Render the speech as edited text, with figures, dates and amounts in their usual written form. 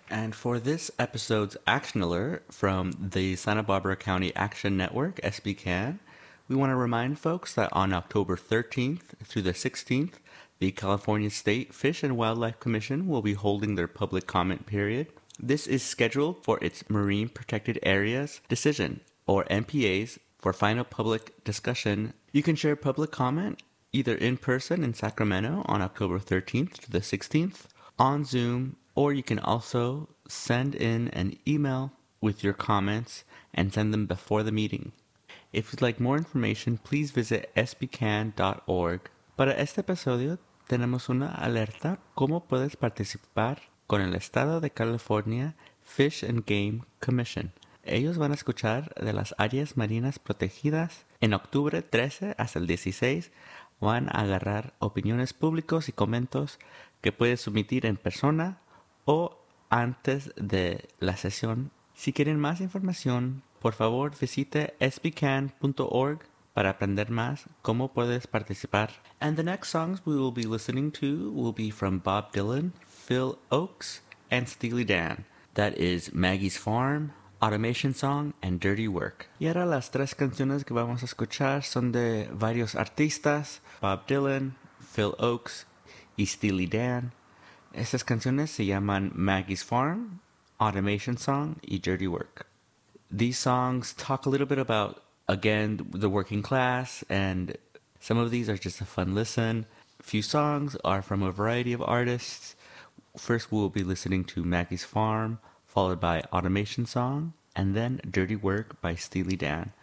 And for this episode's Action Alert from the Santa Barbara County Action Network, SBCAN, we want to remind folks that on October 13th through the 16th, the California State Fish and Wildlife Commission will be holding their public comment period. This is scheduled for its Marine Protected Areas Decision, or MPAs, for final public discussion. You can share public comment either in person in Sacramento on October 13th to the 16th, on Zoom, or you can also send in an email with your comments and send them before the meeting. If you'd like more information, please visit sbcan.org. Para este episodio tenemos una alerta cómo puedes participar con el Estado de California Fish and Game Commission. Ellos van a escuchar de las áreas marinas protegidas. En octubre 13 hasta el 16 van a agarrar opiniones públicos y comentarios que puedes submitir en persona o antes de la sesión. Si quieren más información, por favor visite sbcan.org para aprender más cómo puedes participar. And the next songs we will be listening to will be from Bob Dylan, Phil Oakes, and Steely Dan. That is Maggie's Farm, Automation Song, and Dirty Work. Y ahora las tres canciones que vamos a escuchar son de varios artistas, Bob Dylan, Phil Oakes y Steely Dan. Estas canciones se llaman Maggie's Farm, Automation Song, y Dirty Work. These songs talk a little bit about, again, the working class, and some of these are just a fun listen. A few songs are from a variety of artists. First, we'll be listening to Maggie's Farm, followed by Automation Song, and then Dirty Work by Steely Dan.